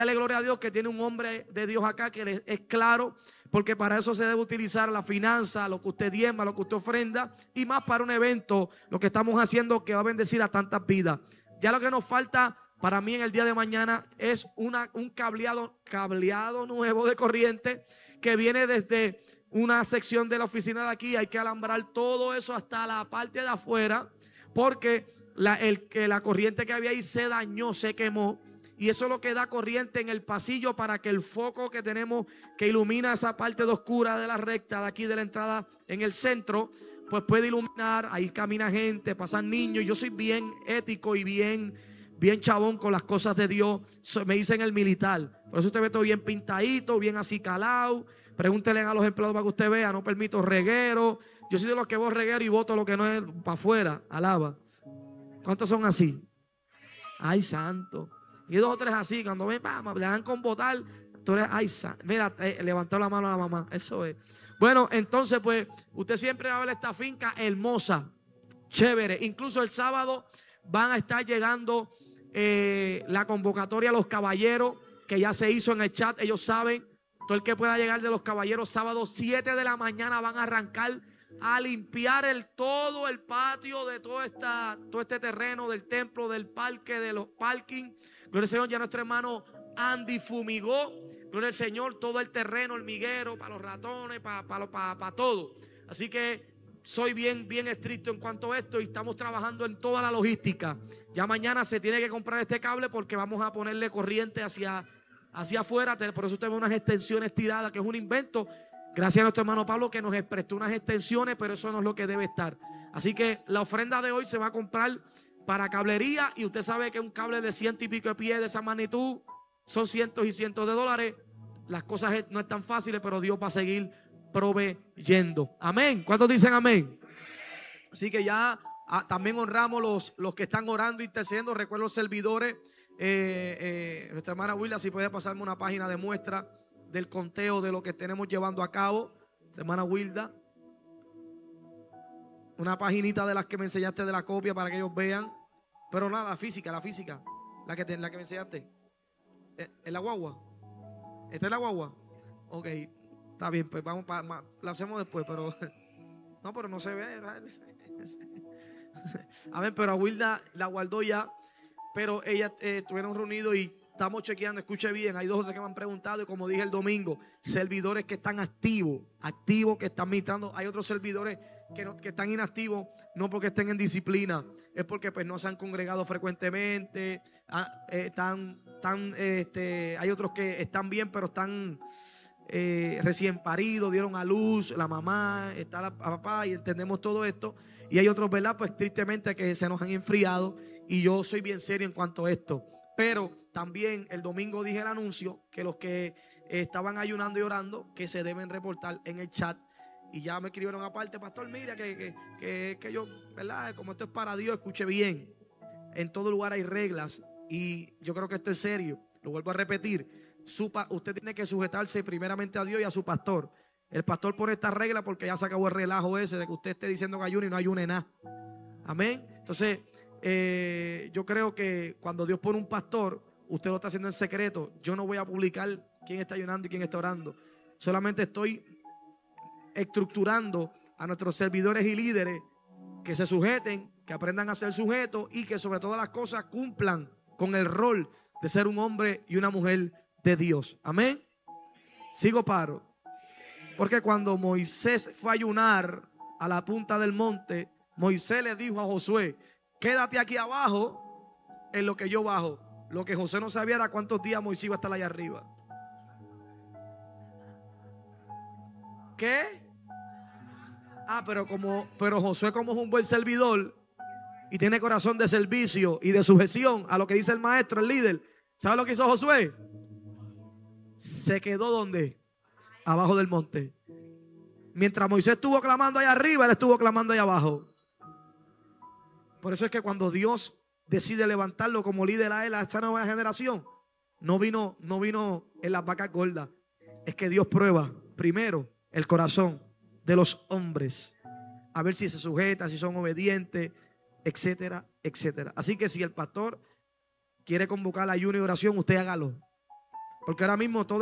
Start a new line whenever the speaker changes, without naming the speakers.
Dale gloria a Dios que tiene un hombre de Dios acá que es claro, porque para eso se debe utilizar la finanza, lo que usted diezma, lo que usted ofrenda, y más para un evento, lo que estamos haciendo que va a bendecir a tantas vidas. Ya lo que nos falta para mí en el día de mañana es un cableado nuevo de corriente que viene desde una sección de la oficina de aquí. Hay que alambrar todo eso hasta la parte de afuera, porque la corriente que había ahí se dañó, se quemó. Y eso es lo que da corriente en el pasillo para que el foco que tenemos que ilumina esa parte de oscura de la recta de aquí de la entrada en el centro, pues puede iluminar. Ahí camina gente, pasan niños. Yo soy bien ético y bien chabón con las cosas de Dios. Me dicen el militar. Por eso usted ve todo bien pintadito, bien así calado. Pregúntele a los empleados para que usted vea. No permito reguero. Yo soy de los que voy reguero y voto lo que no es para afuera. Alaba. ¿Cuántos son así? Ay, santo. Y dos o tres así, cuando ven, le dan con votar, tú eres, ay, mira, levantó la mano a la mamá, eso es. Bueno, entonces pues, usted siempre va a ver esta finca hermosa, chévere. Incluso el sábado van a estar llegando la convocatoria a los caballeros, que ya se hizo en el chat, ellos saben. Todo el que pueda llegar de los caballeros, sábado 7 de la mañana van a arrancar a limpiar todo el patio de todo este terreno del templo, del parque, de los parking. Gloria al Señor. Ya nuestro hermano Andy fumigó, gloria al Señor, todo el terreno, hormiguero, para los ratones, para todo. Así que soy bien estricto en cuanto a esto y estamos trabajando en toda la logística. Ya mañana se tiene que comprar este cable porque vamos a ponerle corriente hacia afuera. Por eso tenemos unas extensiones tiradas, que es un invento. Gracias a nuestro hermano Pablo que nos prestó unas extensiones, pero eso no es lo que debe estar. Así que la ofrenda de hoy se va a comprar para cablería, y usted sabe que un cable de 100 y pico de pies de esa magnitud son cientos y cientos de dólares. Las cosas no están fáciles, pero Dios va a seguir proveyendo. Amén. ¿Cuántos dicen amén? Así que ya también honramos los que están orando, intercediendo. Recuerdo los servidores. Nuestra hermana Willa, si puede pasarme una página de muestra del conteo de lo que tenemos llevando a cabo. Hermana Wilda, una paginita de las que me enseñaste de la copia para que ellos vean. Pero nada, la física, la que me enseñaste. ¿Es la guagua? ¿Esta es la guagua? Ok, está bien, pues vamos la hacemos después, pero no, pero no se ve. A ver, pero a Wilda la guardó ya, pero ellas estuvieron reunidos y estamos chequeando. Escuche bien, hay dos o tres que me han preguntado, y como dije el domingo, servidores que están activos, que están ministrando. Hay otros servidores que están inactivos, no porque estén en disciplina, es porque pues no se han congregado frecuentemente. Hay otros que están bien, pero están recién paridos, dieron a luz, la mamá, está la papá, y entendemos todo esto. Y hay otros, ¿verdad? Pues tristemente que se nos han enfriado, y yo soy bien serio en cuanto a esto. Pero también el domingo dije el anuncio que los que estaban ayunando y orando, que se deben reportar en el chat. Y ya me escribieron aparte, pastor, mira que yo, ¿verdad? Como esto es para Dios, escuche bien. En todo lugar hay reglas, y yo creo que esto es serio. Lo vuelvo a repetir. Usted tiene que sujetarse primeramente a Dios y a su pastor. El pastor pone esta regla porque ya se acabó el relajo ese de que usted esté diciendo que ayune y no ayune nada. Amén. Entonces, yo creo que cuando Dios pone un pastor, usted lo está haciendo en secreto. Yo no voy a publicar quién está ayunando y quién está orando. Solamente estoy estructurando a nuestros servidores y líderes que se sujeten, que aprendan a ser sujetos, y que sobre todas las cosas cumplan con el rol de ser un hombre y una mujer de Dios. Amén. Sigo paro. Porque cuando Moisés fue a ayunar a la punta del monte, Moisés le dijo a Josué: quédate aquí abajo en lo que yo bajo. Lo que José no sabía era cuántos días Moisés iba a estar allá arriba. ¿Qué? Pero Josué, como es un buen servidor y tiene corazón de servicio y de sujeción a lo que dice el maestro, el líder, ¿sabe lo que hizo Josué? Se quedó ¿dónde? Abajo del monte. Mientras Moisés estuvo clamando allá arriba, él estuvo clamando allá abajo. Por eso es que cuando Dios decide levantarlo como líder a él, a esta nueva generación, no vino en las vacas gordas. Es que Dios prueba primero el corazón de los hombres, a ver si se sujetan, si son obedientes, etcétera, etcétera. Así que si el pastor quiere convocar ayuno y oración, usted hágalo. Porque ahora mismo todo